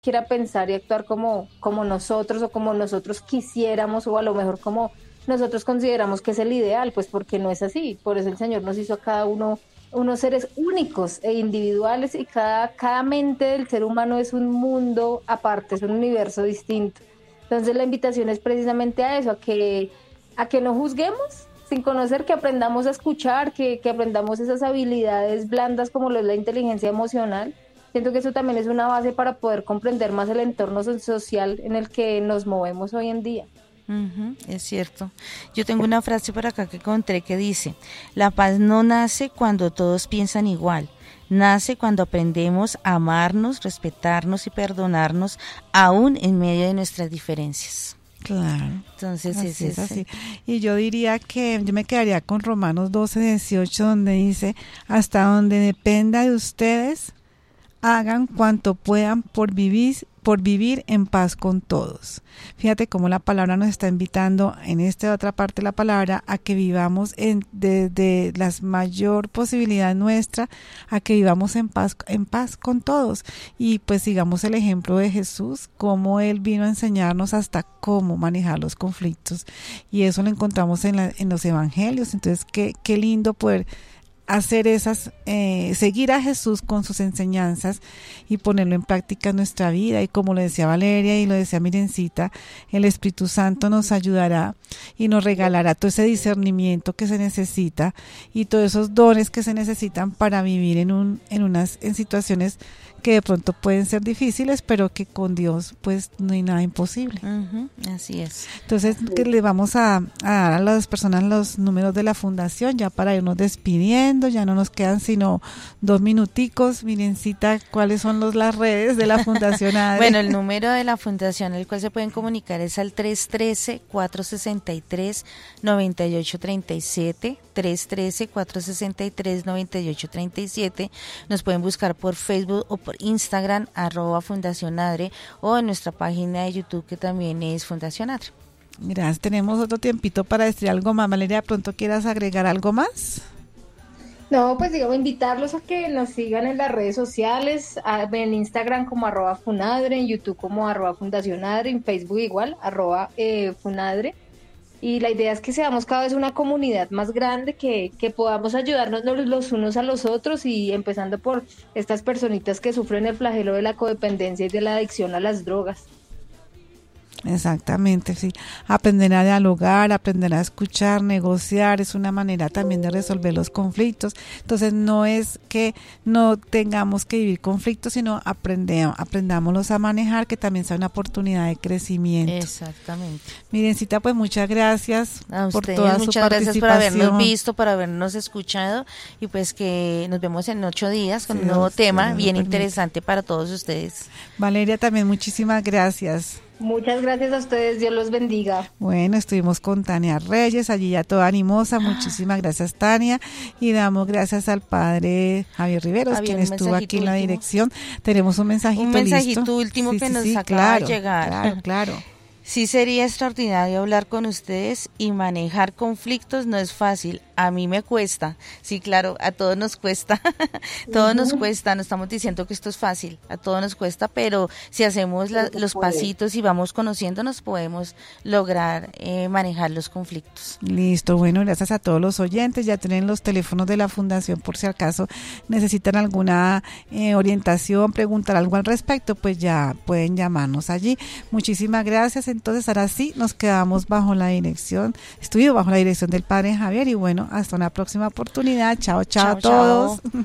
quiera pensar y actuar como nosotros o como nosotros quisiéramos o a lo mejor como nosotros consideramos que es el ideal, pues porque no es así. Por eso el Señor nos hizo a cada uno unos seres únicos e individuales y cada mente del ser humano es un mundo aparte, es un universo distinto. Entonces la invitación es precisamente a eso, a que no juzguemos sin conocer, que aprendamos a escuchar, que aprendamos esas habilidades blandas como lo es la inteligencia emocional. Siento que eso también es una base para poder comprender más el entorno social en el que nos movemos hoy en día. Es cierto. Yo tengo una frase por acá que encontré que dice: la paz no nace cuando todos piensan igual, nace cuando aprendemos a amarnos, respetarnos y perdonarnos aún en medio de nuestras diferencias. Claro. Entonces es así. Y yo diría que yo me quedaría con Romanos 12:18, donde dice: hasta donde dependa de ustedes, hagan cuanto puedan por vivir en paz con todos. Fíjate cómo la palabra nos está invitando en esta otra parte de la palabra a que vivamos desde la mayor posibilidad nuestra, a que vivamos en paz con todos. Y pues sigamos el ejemplo de Jesús, cómo Él vino a enseñarnos hasta cómo manejar los conflictos. Y eso lo encontramos en los evangelios. Entonces, qué lindo poder hacer seguir a Jesús con sus enseñanzas y ponerlo en práctica en nuestra vida. Y como lo decía Valeria y lo decía Mirencita, el Espíritu Santo nos ayudará y nos regalará todo ese discernimiento que se necesita y todos esos dones que se necesitan para vivir en situaciones que de pronto pueden ser difíciles, pero que con Dios pues no hay nada imposible. Así es. Entonces, que le vamos a dar a las personas los números de la fundación ya para irnos despidiendo. Ya no nos quedan sino 2 minuticos. Mirencita, ¿cuáles son las redes de la Fundación ADRE? Bueno, el número de la fundación al cual se pueden comunicar es al 313-463-9837, 313-463-9837. Nos pueden buscar por Facebook o por Instagram, @Fundación ADRE, o en nuestra página de YouTube, que también es Fundación ADRE. Gracias. Tenemos otro tiempito para decir algo más. Valeria, ¿de pronto quieras agregar algo más? No, pues digamos, invitarlos a que nos sigan en las redes sociales, en Instagram como @Funadre, en YouTube como @Fundación ADRE, en Facebook igual, @Funadre. Y la idea es que seamos cada vez una comunidad más grande, que podamos ayudarnos los unos a los otros, y empezando por estas personitas que sufren el flagelo de la codependencia y de la adicción a las drogas. Exactamente, sí. Aprender a dialogar, aprender a escuchar, negociar, es una manera también de resolver los conflictos. Entonces no es que no tengamos que vivir conflictos, sino aprendámoslos a manejar, que también sea una oportunidad de crecimiento. Exactamente. Mirencita, pues muchas gracias a por ustedes, toda su muchas gracias por participación. habernos visto, por habernos escuchado, y pues que nos vemos en 8 días con un nuevo tema bien interesante para todos ustedes. Valeria, también muchísimas gracias. Muchas gracias a ustedes, Dios los bendiga. Bueno, estuvimos con Tania Reyes, allí ya toda animosa. Muchísimas gracias, Tania, y damos gracias al padre Javier Riveros, quien estuvo aquí en la dirección. Tenemos un mensajito listo. Último que nos acaba de llegar. Claro. Sí, sería extraordinario hablar con ustedes, y manejar conflictos no es fácil. A mí me cuesta. Sí, claro, a todos nos cuesta. Todo nos cuesta. No estamos diciendo que esto es fácil. A todos nos cuesta, pero si hacemos los pasitos y vamos conociéndonos, podemos lograr manejar los conflictos. Listo. Bueno, gracias a todos los oyentes. Ya tienen los teléfonos de la Fundación por si acaso necesitan alguna orientación, preguntar algo al respecto, pues ya pueden llamarnos allí. Muchísimas gracias. Entonces, ahora sí, nos quedamos bajo la dirección del padre Javier, y bueno, hasta una próxima oportunidad. Chao a todos.